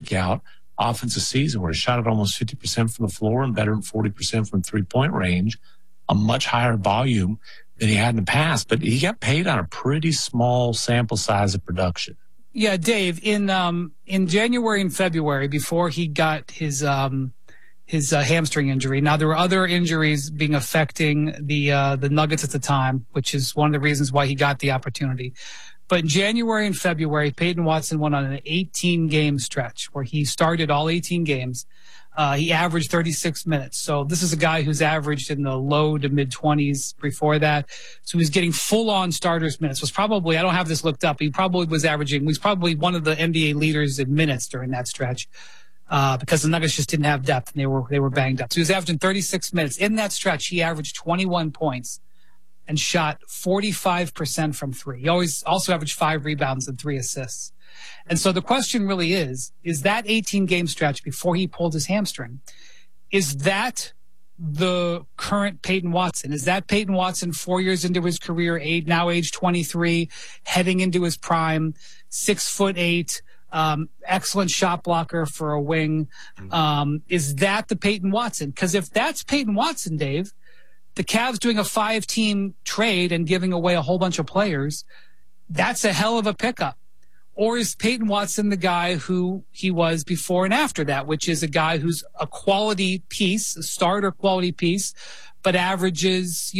breakout offensive season where he shot at almost 50% from the floor and better than 40% from three-point range, a much higher volume than he had in the past. But he got paid on a pretty small sample size of production. Yeah, Dave, in January and February, before he got his hamstring injury. Now, there were other injuries affecting the Nuggets at the time, which is one of the reasons why he got the opportunity. But in January and February, Peyton Watson went on an 18-game stretch where he started all 18 games. He averaged 36 minutes. So this is a guy who's averaged in the low to mid-20s before that. So he was getting full-on starters minutes. Was probably, I don't have this looked up, he was probably one of the NBA leaders in minutes during that stretch. Because the Nuggets just didn't have depth and they were banged up. So he was averaging 36 minutes. In that stretch, he averaged 21 points and shot 45% from three. He also averaged 5 rebounds and 3 assists. And so the question really is that 18-game stretch before he pulled his hamstring, is that the current Peyton Watson? Is that Peyton Watson 4 years into his career, now age 23, heading into his prime, 6'8", excellent shot blocker for a wing. Is that the Peyton Watson? Because if that's Peyton Watson, Dave, the Cavs doing a 5-team trade and giving away a whole bunch of players, that's a hell of a pickup. Or is Peyton Watson the guy who he was before and after that, which is a guy who's a quality piece, a starter quality piece, but averages,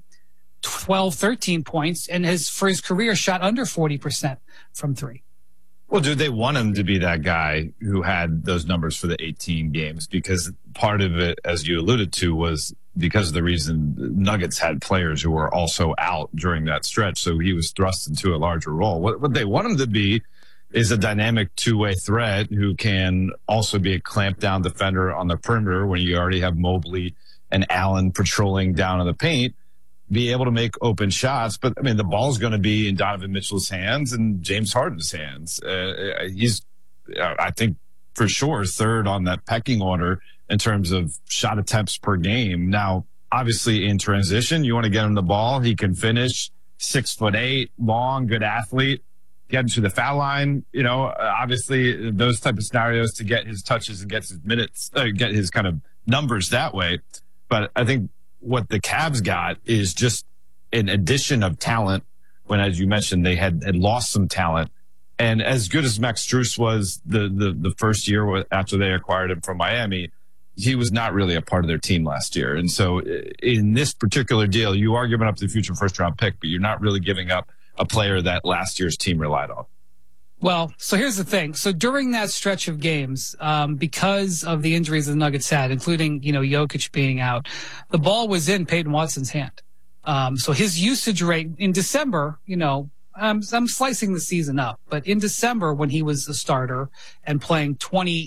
12, 13 points and for his career shot under 40% from three? Well, do they want him to be that guy who had those numbers for the 18 games? Because part of it, as you alluded to, was because of the reason Nuggets had players who were also out during that stretch. So he was thrust into a larger role. What they want him to be is a dynamic two-way threat who can also be a clamp down defender on the perimeter when you already have Mobley and Allen patrolling down in the paint, be able to make open shots. But, the ball's going to be in Donovan Mitchell's hands and James Harden's hands. He's, I think, for sure, third on that pecking order in terms of shot attempts per game. Now, obviously, in transition, you want to get him the ball. He can finish, 6'8", long, good athlete, get him to the foul line. Obviously, those type of scenarios to get his touches and get his minutes, get his kind of numbers that way. But I think what the Cavs got is just an addition of talent when, as you mentioned, they had lost some talent. And as good as Max Strus was the first year after they acquired him from Miami, he was not really a part of their team last year. And so in this particular deal, you are giving up the future first-round pick, but you're not really giving up a player that last year's team relied on. Well, so here's the thing. So during that stretch of games, because of the injuries the Nuggets had, including, Jokic being out, the ball was in Peyton Watson's hand. So his usage rate in December, I'm slicing the season up, but in December when he was a starter and playing 20